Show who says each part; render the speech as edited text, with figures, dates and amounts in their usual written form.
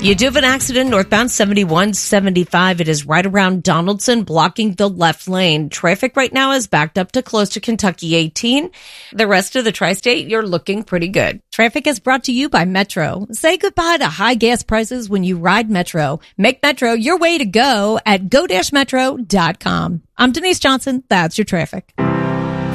Speaker 1: You do have an accident northbound 7175. It is right around Donaldson, blocking the left lane. Traffic right now is backed up to close to Kentucky 18. The rest of the tri-state, you're looking pretty good.
Speaker 2: Traffic is brought to you by Metro. Say goodbye to high gas prices when you ride Metro. Make Metro your way to go at go-metro.com. I'm Denise Johnson. That's your traffic.